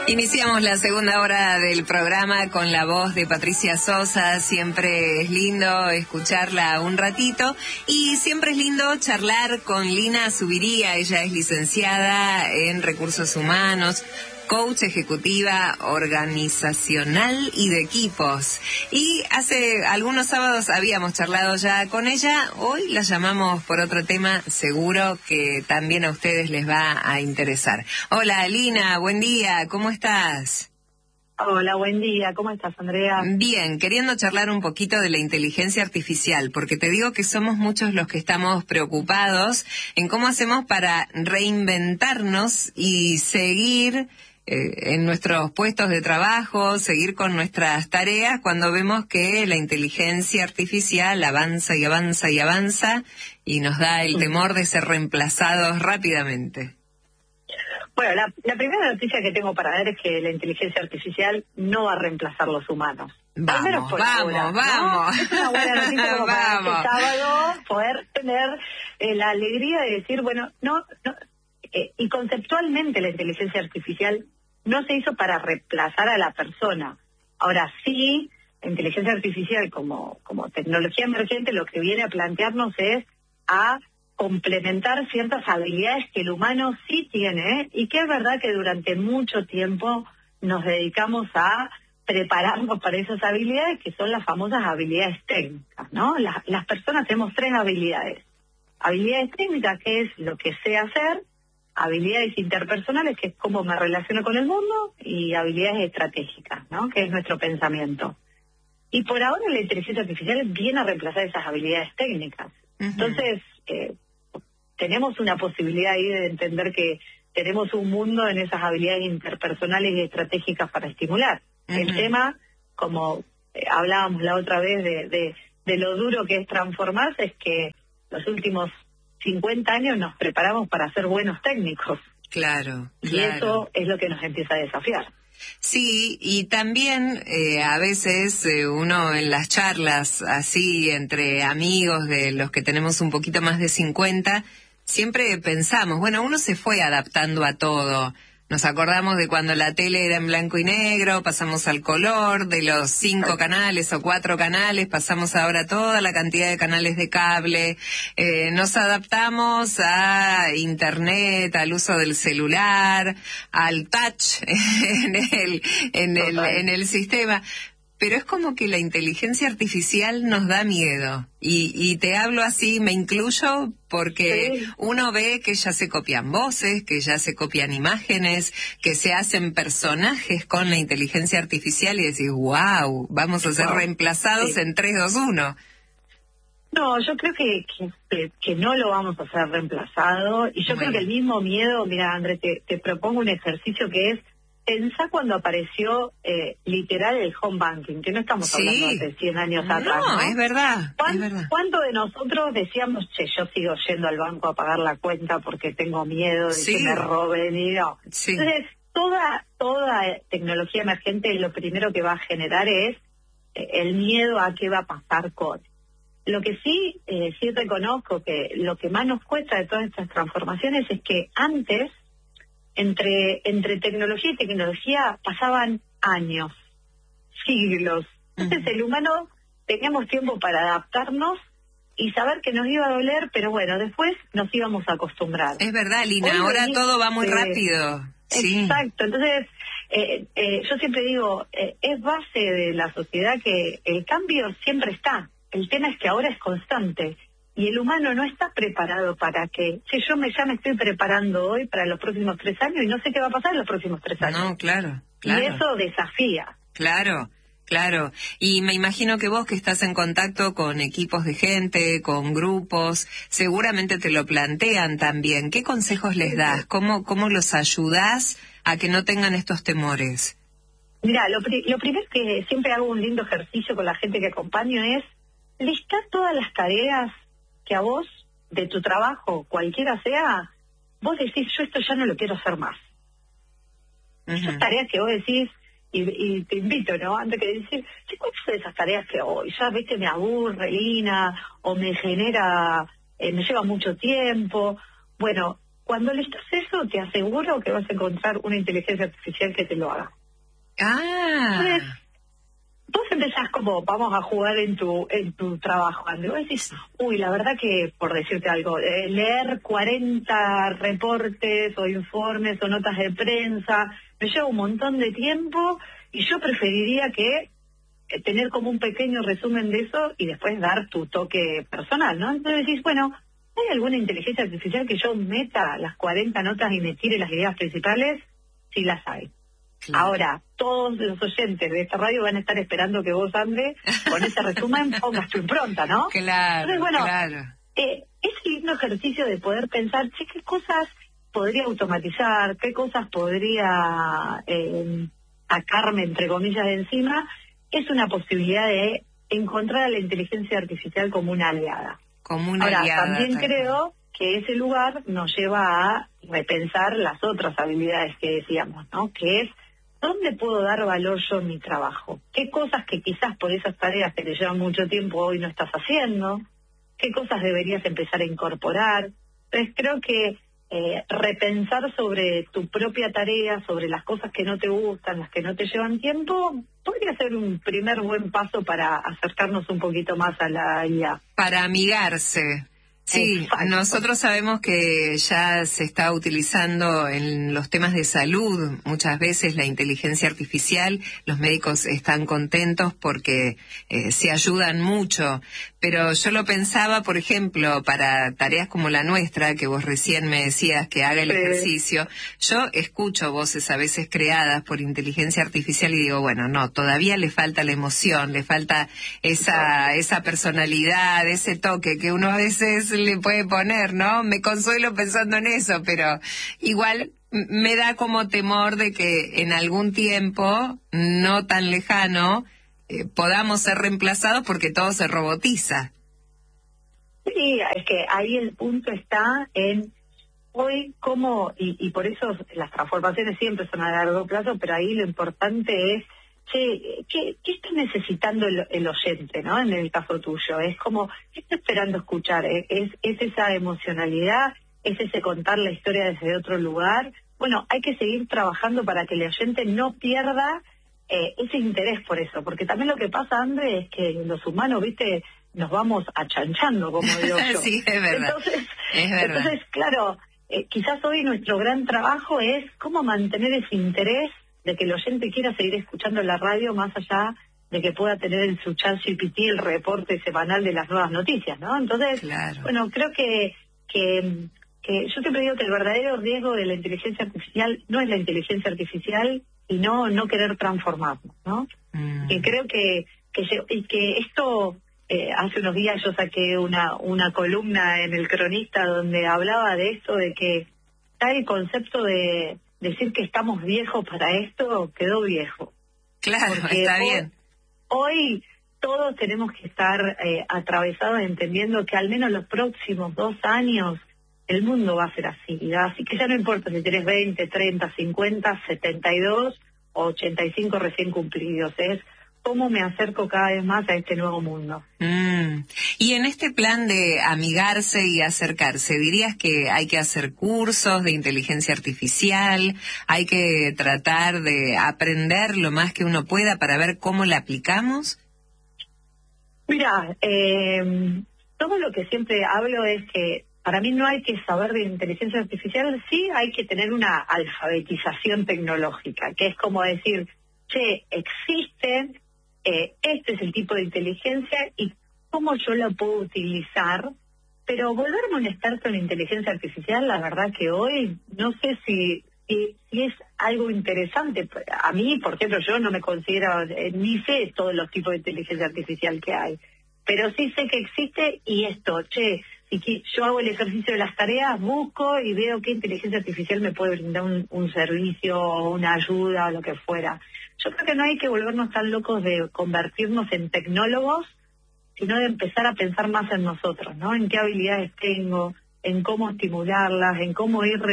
Iniciamos la segunda hora del programa con la voz de Patricia Sosa. Siempre es lindo escucharla un ratito y siempre es lindo charlar con Lina Zuviría. Ella es licenciada en Recursos Humanos, coach ejecutiva organizacional y de equipos. Y hace algunos sábados habíamos charlado ya con ella. Hoy la llamamos por otro tema, seguro que también a ustedes les va a interesar. Hola Lina, buen día, ¿cómo estás? Hola, buen día, ¿cómo estás, Andrea? Bien, queriendo charlar un poquito de la inteligencia artificial, porque te digo que somos muchos los que estamos preocupados en cómo hacemos para reinventarnos y seguir en nuestros puestos de trabajo, seguir con nuestras tareas cuando vemos que la inteligencia artificial avanza y avanza y avanza y nos da el temor de ser reemplazados rápidamente. Bueno, la primera noticia que tengo para dar es que la inteligencia artificial no va a reemplazar los humanos. Vamos. Es una buena noticia como para este sábado poder tener la alegría de decir, bueno, y conceptualmente la inteligencia artificial no se hizo para reemplazar a la persona. Ahora sí, la inteligencia artificial como tecnología emergente lo que viene a plantearnos es a complementar ciertas habilidades que el humano sí tiene, y que es verdad que durante mucho tiempo nos dedicamos a prepararnos para esas habilidades, que son las famosas habilidades técnicas, ¿no? Las personas tenemos tres habilidades. Habilidades técnicas, que es lo que sé hacer; habilidades interpersonales, que es cómo me relaciono con el mundo; y habilidades estratégicas, ¿no? Que es nuestro pensamiento. Y por ahora la inteligencia artificial viene a reemplazar esas habilidades técnicas. Uh-huh. Entonces, tenemos una posibilidad ahí de entender que tenemos un mundo en esas habilidades interpersonales y estratégicas para estimular. Uh-huh. El tema, como hablábamos la otra vez de lo duro que es transformarse, es que los últimos 50 años nos preparamos para ser buenos técnicos. Claro. Y eso es lo que nos empieza a desafiar. Sí, y también a veces uno en las charlas así entre amigos de los que tenemos un poquito más de 50, siempre pensamos, bueno, uno se fue adaptando a todo. Nos acordamos de cuando la tele era en blanco y negro, pasamos al color, de los 5 canales o 4 canales, pasamos ahora a toda la cantidad de canales de cable. Nos adaptamos a internet, al uso del celular, al touch en el sistema. Pero es como que la inteligencia artificial nos da miedo. Y te hablo así, me incluyo, porque sí, uno ve que ya se copian voces, que ya se copian imágenes, que se hacen personajes con la inteligencia artificial y decís, wow, vamos a ser reemplazados en 3, 2, 1. No, yo creo que no lo vamos a ser reemplazado. Y yo creo que el mismo miedo, mira, André, te propongo un ejercicio que es: pensá cuando apareció literal el home banking, que no estamos hablando de 100 años atrás, ¿no? Es verdad. ¿Cuánto de nosotros decíamos, yo sigo yendo al banco a pagar la cuenta porque tengo miedo de que me roben? Y no. Sí. Entonces, toda tecnología emergente lo primero que va a generar es el miedo a qué va a pasar con. Lo que sí reconozco que lo que más nos cuesta de todas estas transformaciones es que antes, entre tecnología y tecnología pasaban años, siglos. Entonces el humano teníamos tiempo para adaptarnos y saber que nos iba a doler, pero bueno, después nos íbamos a acostumbrar. Es verdad, Lina, ahora todo va muy rápido. Sí. Exacto, entonces yo siempre digo, es base de la sociedad que el cambio siempre está. El tema es que ahora es constante. Y el humano no está preparado para que... ya me estoy preparando hoy para los próximos 3 años y no sé qué va a pasar en los próximos 3 años. No, claro. Y eso desafía. Claro. Y me imagino que vos, que estás en contacto con equipos de gente, con grupos, seguramente te lo plantean también. ¿Qué consejos les das? ¿Cómo los ayudás a que no tengan estos temores? Mira, lo primero que siempre hago un lindo ejercicio con la gente que acompaño es listar todas las tareas que a vos, de tu trabajo, cualquiera sea, vos decís, yo esto ya no lo quiero hacer más. Uh-huh. Esas tareas que vos decís, y te invito, ¿no? Antes que decir, ¿cuáles son esas tareas que hoy ya, viste, me aburre, Lina, o me genera, me lleva mucho tiempo? Bueno, cuando listas eso, te aseguro que vas a encontrar una inteligencia artificial que te lo haga. Entonces, vos empezás como, vamos a jugar en tu trabajo, André. Vos decís, la verdad que, por decirte algo, leer 40 reportes o informes o notas de prensa me lleva un montón de tiempo y yo preferiría que tener como un pequeño resumen de eso y después dar tu toque personal, ¿no? Entonces decís, bueno, ¿hay alguna inteligencia artificial que yo meta las 40 notas y me tire las ideas principales? Sí las hay. Claro. Ahora, todos los oyentes de esta radio van a estar esperando que vos, André, con ese resumen pongas tu impronta, ¿no? Claro, entonces, bueno, claro. Ese lindo ejercicio de poder pensar, qué cosas podría automatizar, qué cosas podría sacarme, entre comillas, de encima, es una posibilidad de encontrar a la inteligencia artificial como una aliada. Como una aliada. También creo que ese lugar nos lleva a repensar las otras habilidades que decíamos, ¿no? Que es, ¿dónde puedo dar valor yo en mi trabajo? ¿Qué cosas que quizás por esas tareas que te llevan mucho tiempo hoy no estás haciendo? ¿Qué cosas deberías empezar a incorporar? Entonces creo que repensar sobre tu propia tarea, sobre las cosas que no te gustan, las que no te llevan tiempo, podría ser un primer buen paso para acercarnos un poquito más a la IA. Para amigarse. Sí, exacto. Nosotros sabemos que ya se está utilizando en los temas de salud muchas veces la inteligencia artificial. Los médicos están contentos porque se ayudan mucho. Pero yo lo pensaba, por ejemplo, para tareas como la nuestra, que vos recién me decías que haga el ejercicio. Yo escucho voces a veces creadas por inteligencia artificial y digo, bueno, no, todavía le falta la emoción, le falta esa personalidad, ese toque que uno a veces le puede poner, ¿no? Me consuelo pensando en eso, pero igual me da como temor de que en algún tiempo, no tan lejano, podamos ser reemplazados porque todo se robotiza. Sí, es que ahí el punto está en hoy cómo, y por eso las transformaciones siempre son a largo plazo, pero ahí lo importante es ¿qué está necesitando el oyente, ¿no? En el caso tuyo, es como, ¿qué está esperando escuchar? ¿Es esa emocionalidad? ¿Es ese contar la historia desde otro lugar? Bueno, hay que seguir trabajando para que el oyente no pierda ese interés por eso, porque también lo que pasa, André, es que los humanos, viste, nos vamos achanchando, como digo yo. Sí, es verdad. Entonces, claro, quizás hoy nuestro gran trabajo es cómo mantener ese interés de que el oyente quiera seguir escuchando la radio más allá de que pueda tener en su ChatGPT el reporte semanal de las nuevas noticias, ¿no? Entonces, bueno, creo que yo siempre digo que el verdadero riesgo de la inteligencia artificial no es la inteligencia artificial, sino no querer transformarnos, ¿no? Y creo que esto, hace unos días yo saqué una columna en El Cronista donde hablaba de esto, de que está el concepto de decir que estamos viejos para esto, quedó viejo. Claro, porque está bien. Hoy todos tenemos que estar atravesados entendiendo que al menos los próximos 2 años el mundo va a ser así. Así que ya no importa si tenés 20, 30, 50, 72 o 85 recién cumplidos. Es cómo me acerco cada vez más a este nuevo mundo. Y en este plan de amigarse y acercarse, ¿dirías que hay que hacer cursos de inteligencia artificial? ¿Hay que tratar de aprender lo más que uno pueda para ver cómo la aplicamos? Mira, todo lo que siempre hablo es que para mí no hay que saber de inteligencia artificial, sí hay que tener una alfabetización tecnológica, que es como decir, existen, este es el tipo de inteligencia y cómo yo la puedo utilizar, pero volverme un experto en inteligencia artificial, la verdad que hoy no sé si es algo interesante. A mí, por ejemplo, yo no me considero, ni sé todos los tipos de inteligencia artificial que hay, pero sí sé que existe y esto, si yo hago el ejercicio de las tareas, busco y veo qué inteligencia artificial me puede brindar un servicio, una ayuda o lo que fuera. Yo creo que no hay que volvernos tan locos de convertirnos en tecnólogos, sino de empezar a pensar más en nosotros, ¿no? En qué habilidades tengo, en cómo estimularlas, en cómo ir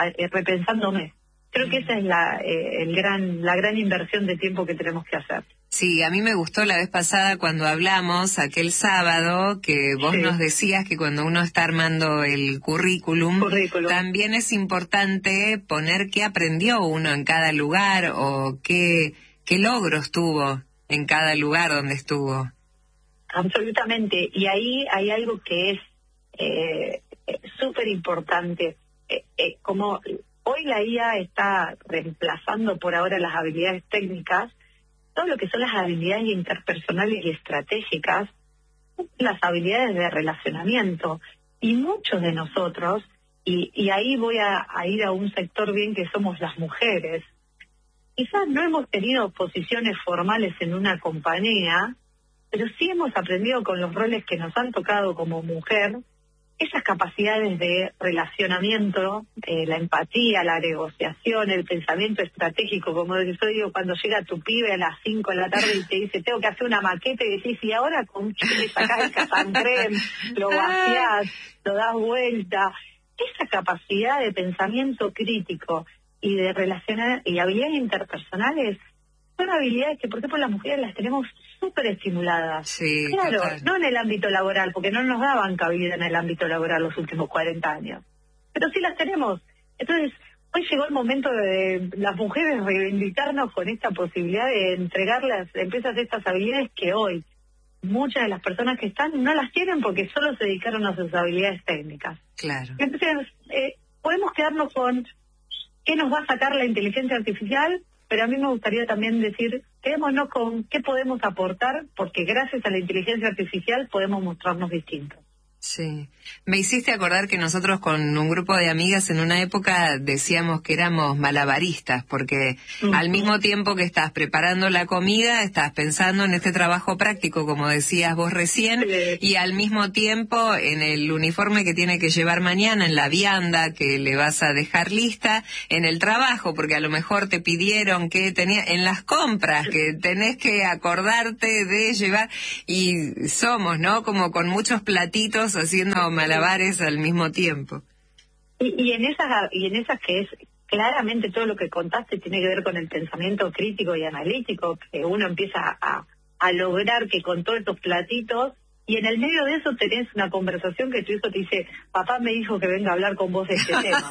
repensándome. Creo que esa es la gran inversión de tiempo que tenemos que hacer. Sí, a mí me gustó la vez pasada cuando hablamos, aquel sábado, que vos nos decías que cuando uno está armando el currículum, también es importante poner qué aprendió uno en cada lugar o qué logros tuvo en cada lugar donde estuvo. Absolutamente, y ahí hay algo que es súper importante. Como hoy la IA está reemplazando por ahora las habilidades técnicas, todo lo que son las habilidades interpersonales y estratégicas, las habilidades de relacionamiento. Y muchos de nosotros, y ahí voy a ir a un sector bien que somos las mujeres, quizás no hemos tenido posiciones formales en una compañía, pero sí hemos aprendido con los roles que nos han tocado como mujer, esas capacidades de relacionamiento, la empatía, la negociación, el pensamiento estratégico, como yo digo, cuando llega tu pibe a las 5 de la tarde y te dice, tengo que hacer una maqueta, y decís, ¿y ahora con qué le sacás el casancrem? Lo vaciás, lo das vuelta. Esa capacidad de pensamiento crítico y de relacionar y habilidades interpersonales son habilidades que, por ejemplo, las mujeres las tenemos súper estimuladas. Sí, claro, total. no en el ámbito laboral, porque no nos daban cabida en el ámbito laboral los últimos 40 años. Pero sí las tenemos. Entonces, hoy llegó el momento de las mujeres reivindicarnos con esta posibilidad de entregar las empresas estas habilidades que hoy muchas de las personas que están no las tienen porque solo se dedicaron a sus habilidades técnicas. Claro. Entonces, podemos quedarnos con qué nos va a sacar la inteligencia artificial, pero a mí me gustaría también decir, quedémonos con qué podemos aportar, porque gracias a la inteligencia artificial podemos mostrarnos distintos. Sí, me hiciste acordar que nosotros con un grupo de amigas en una época decíamos que éramos malabaristas, porque al mismo tiempo que estás preparando la comida, estás pensando en este trabajo práctico, como decías vos recién, y al mismo tiempo en el uniforme que tiene que llevar mañana, en la vianda que le vas a dejar lista, en el trabajo, porque a lo mejor te pidieron que en las compras, que tenés que acordarte de llevar, y somos, ¿no? Como con muchos platitos haciendo malabares al mismo tiempo. Y en esas que es claramente todo lo que contaste tiene que ver con el pensamiento crítico y analítico, que uno empieza a lograr que con todos estos platitos, y en el medio de eso tenés una conversación que tu hijo te dice, papá me dijo que venga a hablar con vos de este tema,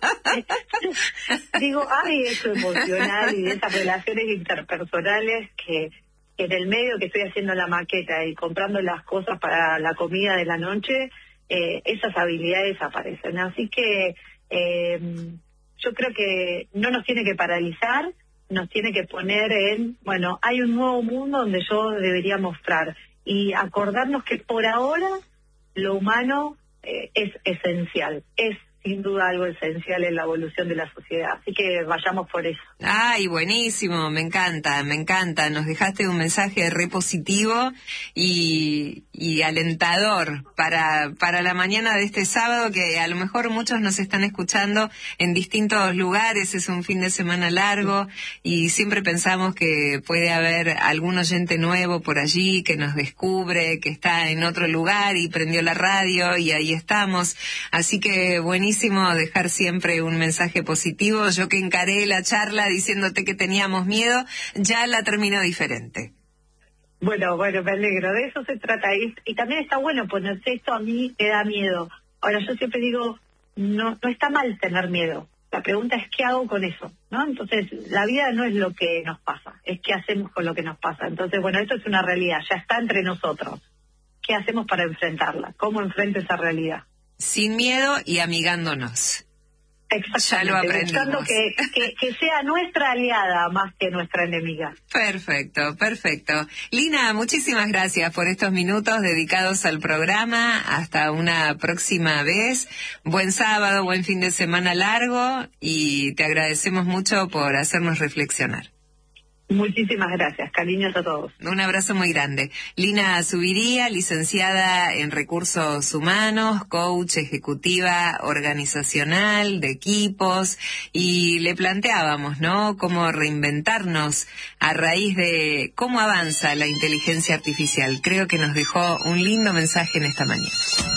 ¿no? Digo, hay eso emocional y de esas relaciones interpersonales que en el medio que estoy haciendo la maqueta y comprando las cosas para la comida de la noche, esas habilidades aparecen. Así que yo creo que no nos tiene que paralizar, nos tiene que poner en, bueno, hay un nuevo mundo donde yo debería mostrar y acordarnos que por ahora lo humano es esencial, es sin duda algo esencial en la evolución de la sociedad, así que vayamos por eso. Ay, buenísimo, me encanta, nos dejaste un mensaje re positivo y alentador para la mañana de este sábado, que a lo mejor muchos nos están escuchando en distintos lugares, es un fin de semana largo y siempre pensamos que puede haber algún oyente nuevo por allí que nos descubre, que está en otro lugar y prendió la radio y ahí estamos, así que buenísimo dejar siempre un mensaje positivo. Yo que encaré la charla diciéndote que teníamos miedo, ya la terminó diferente. Bueno, me alegro, de eso se trata. Y también está bueno ponerse esto, a mí me da miedo. Ahora, yo siempre digo, no está mal tener miedo. La pregunta es, ¿qué hago con eso? ¿No? Entonces, la vida no es lo que nos pasa, es qué hacemos con lo que nos pasa. Entonces, bueno, esto es una realidad, ya está entre nosotros. ¿Qué hacemos para enfrentarla? ¿Cómo enfrento esa realidad? Sin miedo y amigándonos. Exactamente, ya lo aprendimos. Buscando que sea nuestra aliada más que nuestra enemiga. Perfecto. Lina, muchísimas gracias por estos minutos dedicados al programa. Hasta una próxima vez. Buen sábado, buen fin de semana largo y te agradecemos mucho por hacernos reflexionar. Muchísimas gracias, cariños a todos. Un abrazo muy grande. Lina Zubiría, licenciada en Recursos Humanos, coach ejecutiva organizacional de equipos, y le planteábamos, ¿no?, cómo reinventarnos a raíz de cómo avanza la inteligencia artificial. Creo que nos dejó un lindo mensaje en esta mañana.